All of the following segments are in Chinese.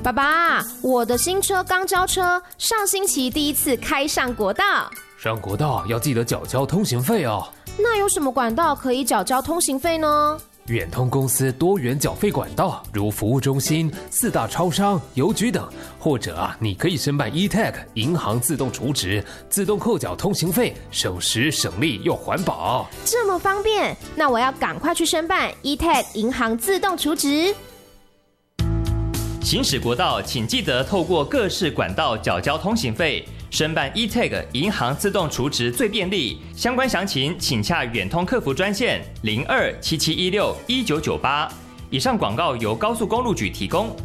爸爸，我的新车刚交车，上星期第一次开上国道。 上国道要记得缴交通行费哦。 那有什么管道可以缴交通行费呢？ 远通公司多元缴费管道，如服务中心、4大超商、邮局等，或者你可以申办 eTag 银行自动储值，自动扣缴通行费，省时省力又环保。 这么方便，那我要赶快去申办 eTag 银行自动储值。 行驶国道，请记得透过各式管道缴交通行费，申办 eTag 银行自动储值最便利。相关详情请洽远通客服专线0277161998。以上广告由高速公路局提供。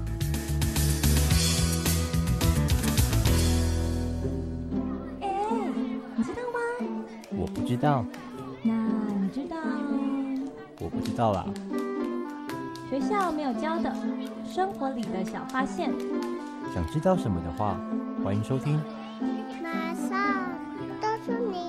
你知道吗？ 我不知道。 那你知道？ 我不知道啦。 学校没有教的，生活里的小发现。 想知道什么的话，欢迎收听。 马上告诉你。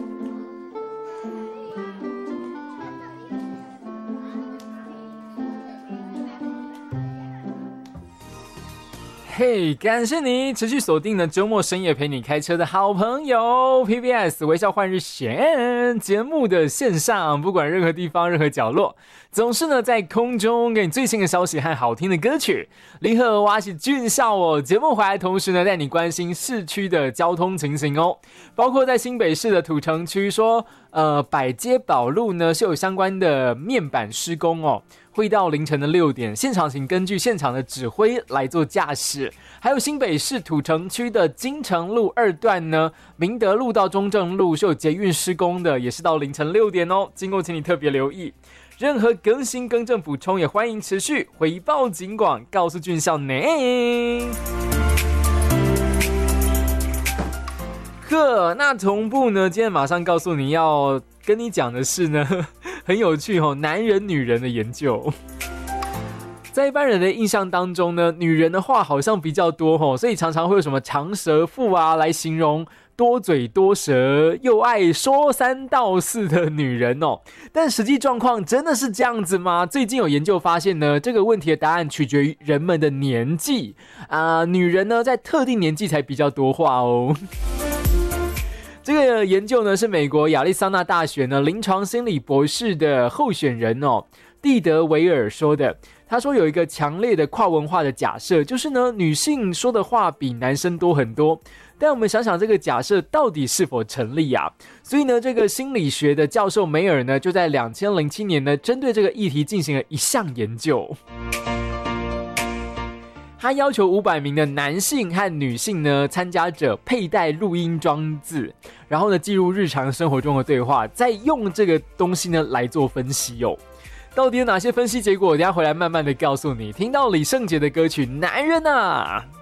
嘿，感谢你持续锁定了周末深夜陪你开车的好朋友 PBS 微笑换日线节目的线上，不管任何地方任何角落，总是呢在空中给你最新的消息和好听的歌曲。离合挖起俊孝哦，节目回来同时呢带你关心市区的交通情形哦，包括在新北市的土城区说百街宝路呢是有相关的面板施工哦，会到凌晨的6点，现场请根据现场的指挥来做驾驶。还有新北市土城区的金城路2段呢，明德路到中正路是有捷运施工的，也是到凌晨6点哦，经过请你特别留意。任何更新更正补充也欢迎持续回报警广，告诉俊孝呢。那同步呢，今天马上告诉你要跟你讲的是呢，很有趣哦，男人女人的研究。在一般人的印象当中呢，女人的话好像比较多哦，所以常常会有什么长舌妇啊来形容多嘴多舌又爱说3道4的女人哦。但实际状况真的是这样子吗？最近有研究发现呢，这个问题的答案取决于人们的年纪女人呢在特定年纪才比较多话哦。这个研究呢是美国亚利桑那大学呢临床心理博士的候选人蒂德维尔说的。他说有一个强烈的跨文化的假设，就是呢女性说的话比男生多很多。但我们想想这个假设到底是否成立啊？所以呢这个心理学的教授梅尔呢就在2007年呢针对这个议题进行了一项研究。他要求500名的男性和女性呢参加者佩戴录音装置，然后呢记录日常生活中的对话，再用这个东西呢来做分析哦。到底有哪些分析结果？我等一下回来慢慢的告诉你。听到李圣杰的歌曲《男人啊》。